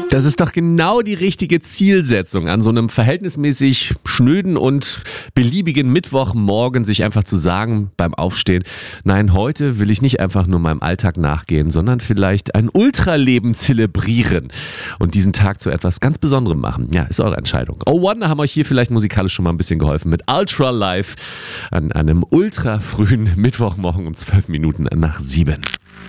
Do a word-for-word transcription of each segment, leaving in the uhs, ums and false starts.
Das ist doch genau die richtige Zielsetzung, an so einem verhältnismäßig schnöden und beliebigen Mittwochmorgen sich einfach zu sagen beim Aufstehen, nein, heute will ich nicht einfach nur meinem Alltag nachgehen, sondern vielleicht ein Ultraleben zelebrieren und diesen Tag zu etwas ganz Besonderem machen. Ja, ist eure Entscheidung. Oh Wonder haben euch hier vielleicht musikalisch schon mal ein bisschen geholfen mit Ultra Live an einem ultra frühen Mittwochmorgen um zwölf Minuten nach sieben.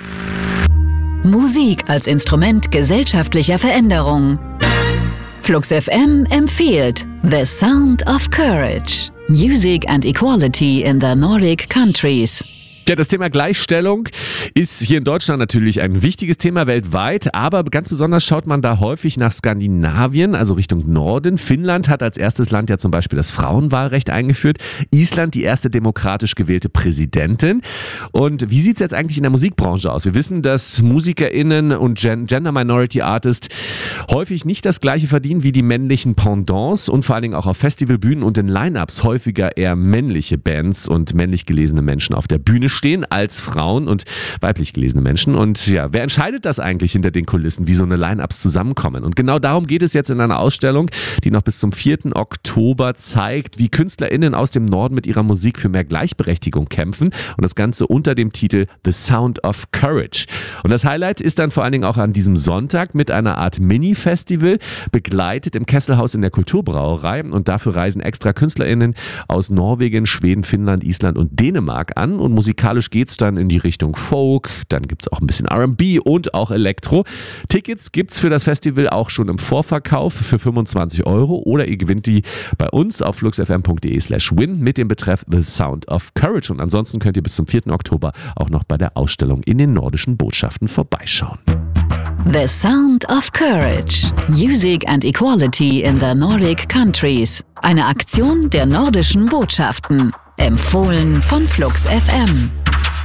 Musik als Instrument gesellschaftlicher Veränderung. Flux F M empfiehlt The Sound of Courage. Music and Equality in the Nordic Countries. Ja, das Thema Gleichstellung ist hier in Deutschland natürlich ein wichtiges Thema weltweit, aber ganz besonders schaut man da häufig nach Skandinavien, also Richtung Norden. Finnland hat als erstes Land ja zum Beispiel das Frauenwahlrecht eingeführt, Island die erste demokratisch gewählte Präsidentin. Und wie sieht es jetzt eigentlich in der Musikbranche aus? Wir wissen, dass MusikerInnen und Gen- Gender Minority Artists häufig nicht das Gleiche verdienen wie die männlichen Pendants und vor allen Dingen auch auf Festivalbühnen und in Line-Ups häufiger eher männliche Bands und männlich gelesene Menschen auf der Bühne stehen als Frauen und weiblich gelesene Menschen. Und ja, wer entscheidet das eigentlich hinter den Kulissen, wie so eine Line-Ups zusammenkommen? Und genau darum geht es jetzt in einer Ausstellung, die noch bis zum vierten Oktober zeigt, wie KünstlerInnen aus dem Norden mit ihrer Musik für mehr Gleichberechtigung kämpfen. Und das Ganze unter dem Titel The Sound of Courage. Und das Highlight ist dann vor allen Dingen auch an diesem Sonntag mit einer Art Mini-Festival, begleitet im Kesselhaus in der Kulturbrauerei. Und dafür reisen extra KünstlerInnen aus Norwegen, Schweden, Finnland, Island und Dänemark an. Und Musikalisch geht es dann in die Richtung Folk, dann gibt es auch ein bisschen R and B und auch Elektro. Tickets gibt es für das Festival auch schon im Vorverkauf für fünfundzwanzig Euro oder ihr gewinnt die bei uns auf fluxfm.de slash win mit dem Betreff The Sound of Courage. Und ansonsten könnt ihr bis zum vierten Oktober auch noch bei der Ausstellung in den nordischen Botschaften vorbeischauen. The Sound of Courage. Music and Equality in the Nordic Countries. Eine Aktion der nordischen Botschaften. Empfohlen von Flux F M.